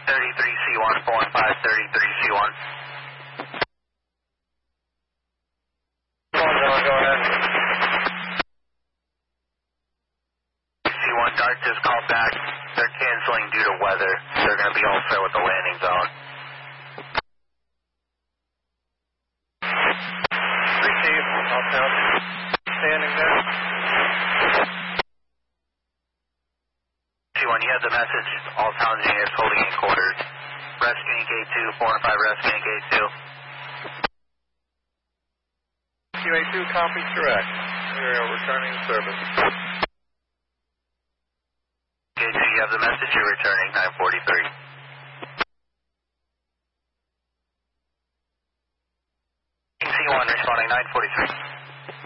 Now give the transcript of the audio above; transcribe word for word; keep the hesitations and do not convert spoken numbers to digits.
thirty-three C one, four one five, thirty-three C one. Go ahead. C one, Dart just called back. They're canceling due to weather. They're going to be all set with the landing zone. Receive, Uptown. Standing there. C one, you have the message. All Towns units holding in quarters. Rescuing gate two, four and five rescuing gate two. Q A two copies direct. We are returning service. Gate two, you have the message. You're returning nine forty-three. C one responding nine forty-three.